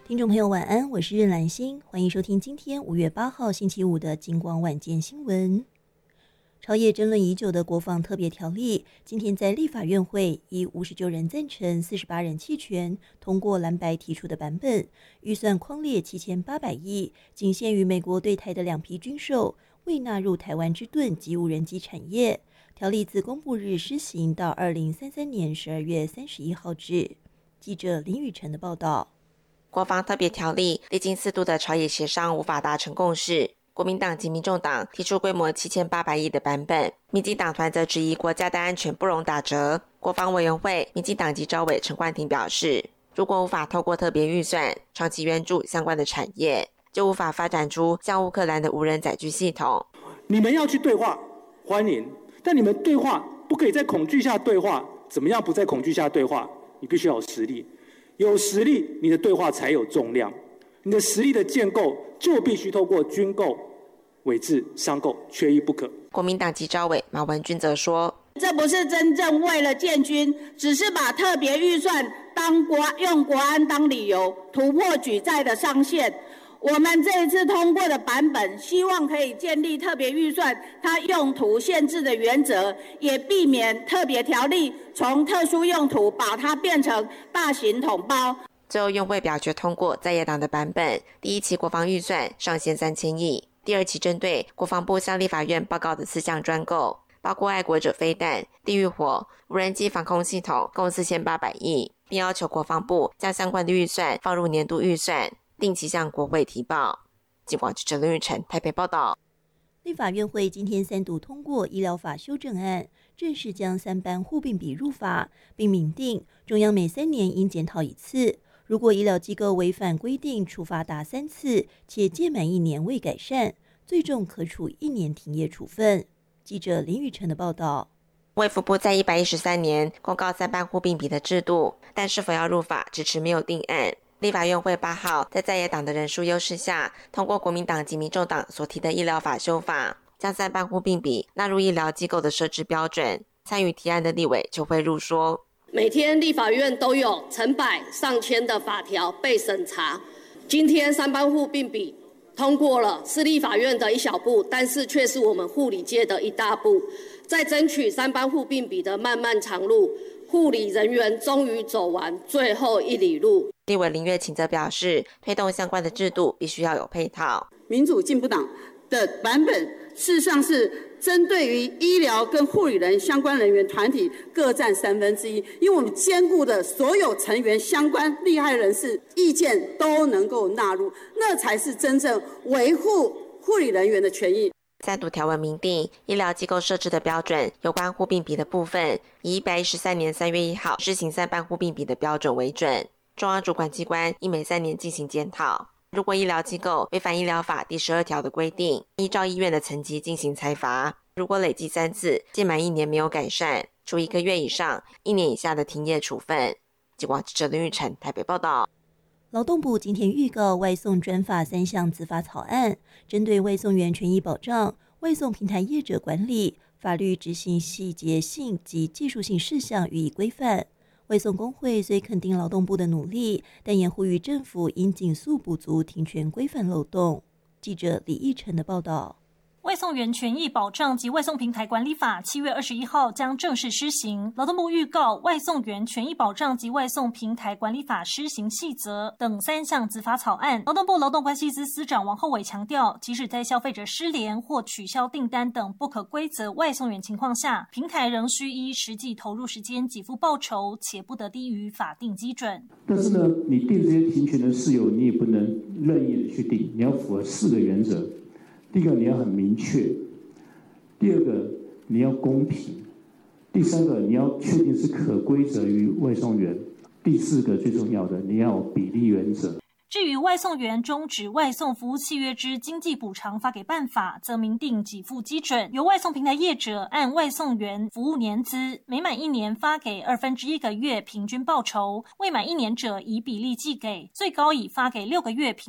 听众朋友晚安，我是任兰心，欢迎收听今天5月8号星期五的金光晚间新闻。朝野争论已久的国防特别条例，今天在立法院会以59人赞成、48人弃权通过蓝白提出的版本，预算匡列7800亿，仅限于美国对台的2批军售，未纳入台湾之盾及无人机产业。条例自公布日施行到2033年12月31号止。记者林宇晨的报道。 国防特别条例历经4度的朝野协商无法达成共识，国民党及民众党提出规模7800亿的版本，民进党团则质疑国家的安全不容打折。国防委员会民进党籍召委陈冠廷表示，如果无法透过特别预算长期援助相关的产业，就无法发展出像乌克兰的无人载具系统。 你们要去对话，欢迎，但你们对话不可以在恐惧下对话。怎么样不在恐惧下对话？你必须要有实力，有实力你的对话才有重量。你的实力的建构就必须透过军购、委制、商购，缺一不可。 国民党籍召委马文君则说， 这不是真正为了建军，只是把特别预算用国安当理由，突破举债的上限。我们这一次通过的版本，希望可以建立特别预算它用途限制的原则，也避免特别条例从特殊用途把它变成大型统包。 最后院会表决通过在野党的版本，第一期国防预算上限3000亿，第二期针对国防部向立法院报告的4项专购，包括爱国者飞弹、地狱火、无人机防空系统，共4800亿，并要求国防部将相关的预算放入年度预算，定期向国会提报。金广记者林宇晨台北报道。 立法院会今天3读通过医疗法修正案，正式将3班互并比入法，并明定中央每3年应检讨1次。如果医疗机构违反规定，处罚达3次，且届满1年未改善，最重可处1年停业处分。记者林宇晨的报道。 卫福部在113年公告3班互并比的制度，但是否要入法迟迟没有定案。立法院会8号在野党的人数优势下，通过国民党及民众党所提的医疗法修法，将3班互并比纳入医疗机构的设置标准。参与提案的立委邱慧茹说， 每天立法院都有成百上千的法条被审查，今天3班互并比通过了，是立法院的一小步，但是却是我们护理界的一大步。在争取3班互并比的漫漫长路，护理人员终于走完最后1里路。 立委林月琴则表示，推动相关的制度必须要有配套。 民主进步党的版本事实上是针对于医疗跟护理人相关人员团体各占1/3，因为我们兼顾的所有成员相关利害人士意见都能够纳入，那才是真正维护护理人员的权益。 3读条文明定医疗机构设置的标准，有关互并比的部分，以113年3月1号施行3班互并比的标准为准。中央主管机关应每3年进行检讨。如果医疗机构违反医疗法第12条的规定，依照医院的层级进行裁罚。如果累计3次，届满1年没有改善，处1个月以上1年以下的停业处分。金广记者林玉成台北报道。 劳动部今天预告外送专法3项子法草案，针对外送员权益保障、外送平台业者管理、法律执行细节性及技术性事项予以规范。外送工会虽肯定劳动部的努力，但也呼吁政府应尽速补足停权规范漏洞。记者李义成的报道。 外送员权益保障及外送平台管理法7月21号将正式施行。劳动部预告外送员权益保障及外送平台管理法施行细则等3项子法草案。劳动部劳动关系司司长王厚伟强调，即使在消费者失联或取消订单等不可规则外送员情况下，平台仍需依实际投入时间给付报酬，且不得低于法定基准。 但是呢，你定这些停权的事由，你也不能任意的去定，你要符合4个原则。第一个，你要很明确；第二个，你要公平；第三个，你要确定是可归责于外送员；第4个，最重要的，你要有比例原则。 至于外送员终止外送服务契约之经济补偿发给办法，则明定给付基准，由外送平台业者按外送员服务年资，每满1年发给1/2个月平均报酬，未满1年者以比例计给，最高以发给6个月平